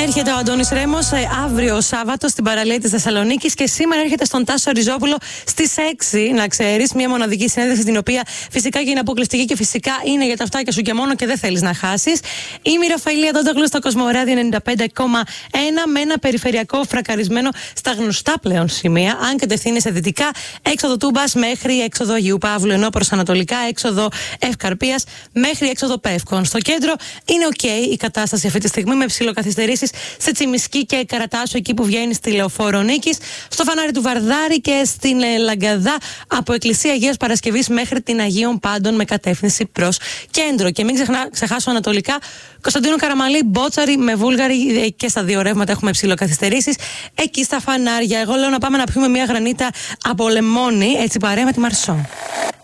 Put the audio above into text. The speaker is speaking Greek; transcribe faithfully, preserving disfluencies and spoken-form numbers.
Έρχεται ο Αντώνης Ρέμος ε, αύριο Σάββατο στην παραλία της Θεσσαλονίκης και σήμερα έρχεται στον Τάσο Ριζόπουλο στις έξι. Να ξέρεις, μια μοναδική συνέντευξη την οποία φυσικά και είναι αποκλειστική και φυσικά είναι για τα αυτάκια σου και μόνο και δεν θέλεις να χάσεις. Είμαι η Ραφαηλία Ντόντογλου στο Κοσμοράδιο ενενήντα πέντε κόμμα ένα με ένα περιφερειακό φρακαρισμένο στα γνωστά πλέον σημεία. Αν κατευθύνεσαι δυτικά, έξοδο Τούμπας μέχρι έξοδο Αγίου Παύλου, ενώ προς ανατολικά έξοδο Ευκαρπίας μέχρι έξοδο Πεύκων. Στο κέντρο είναι ok η κατάσταση αυτή τη στιγμή με ψηλοκαθυστερήσεις σε Τσιμισκή και Καρατάσου, εκεί που βγαίνει στη Λεωφόρο Νίκης, στο φανάρι του Βαρδάρη και στην Λαγκαδά από Εκκλησία Αγίας Παρασκευής μέχρι την Αγίων Πάντων με κατεύθυνση προς κέντρο. Και μην ξεχνά, ξεχάσω ανατολικά, Κωνσταντίνου Καραμαλή, Μπότσαρη με Βούλγαρη και στα δύο ρεύματα έχουμε ψηλοκαθυστερήσεις. Εκεί στα φανάρια. Εγώ λέω να πάμε να πιούμε μια γρανίτα από λεμόνι, έτσι παρέα με τη Μαρσό.